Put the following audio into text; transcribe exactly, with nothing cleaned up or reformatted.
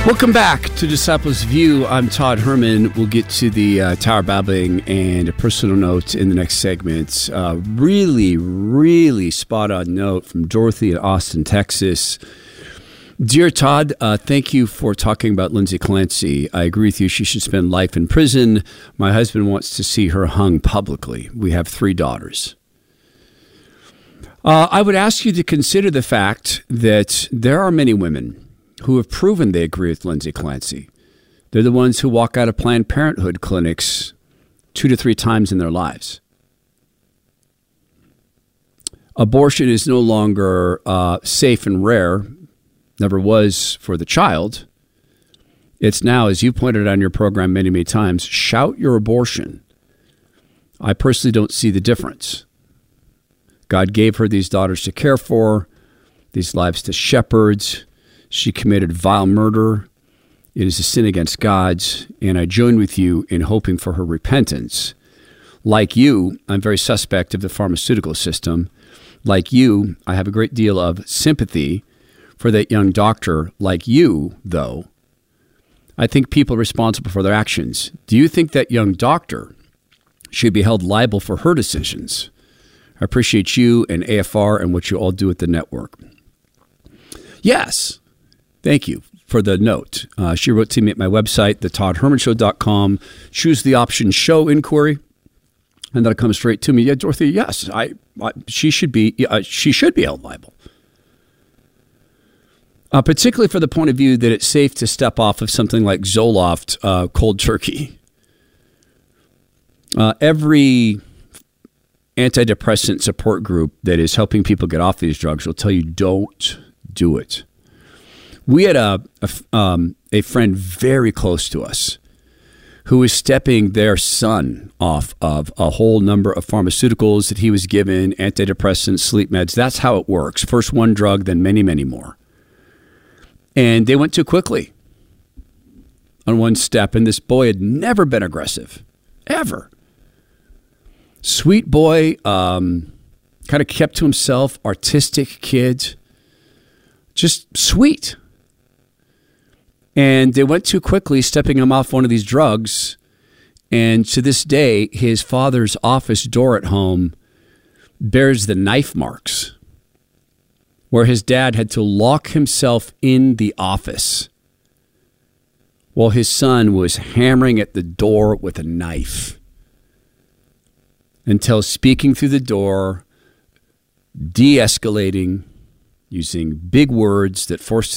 Welcome back to Disciples View. I'm Todd Herman. We'll get to the uh, Tower Babbling and a personal note in the next segment. Uh, really, really spot-on note from Dorothy in Austin, Texas. Dear Todd, uh, thank you for talking about Lindsay Clancy. I agree with you. She should spend life in prison. My husband wants to see her hung publicly. We have three daughters. Uh, I would ask you to consider the fact that there are many women who have proven they agree with Lindsay Clancy. They're the ones who walk out of Planned Parenthood clinics two to three times in their lives. Abortion is no longer uh, safe and rare, never was for the child. It's now, as you pointed out on your program many, many times, shout your abortion. I personally don't see the difference. God gave her these daughters to care for, these lives to shepherd. She committed vile murder. It is a sin against God, and I join with you in hoping for her repentance. Like you, I'm very suspect of the pharmaceutical system. Like you, I have a great deal of sympathy for that young doctor. Like you, though, I think people are responsible for their actions. Do you think that young doctor should be held liable for her decisions? I appreciate you and A F R and what you all do at the network. Yes. Thank you for the note. Uh, she wrote to me at my website, the todd herman show dot com. Choose the option show inquiry, and that'll come straight to me. Yeah, Dorothy, yes, I, I she should be uh, she should be held liable. Uh, particularly for the point of view that it's safe to step off of something like Zoloft uh, cold turkey. Uh, every antidepressant support group that is helping people get off these drugs will tell you don't do it. We had a a, um, a friend very close to us who was stepping their son off of a whole number of pharmaceuticals that he was given, antidepressants, sleep meds. That's how it works. First one drug, then many, many more. And they went too quickly on one step, and this boy had never been aggressive, ever. Sweet boy, um, kind of kept to himself, artistic kid, just sweet. And they went too quickly, stepping him off one of these drugs. And to this day, his father's office door at home bears the knife marks where his dad had to lock himself in the office while his son was hammering at the door with a knife until speaking through the door, de-escalating, using big words that forced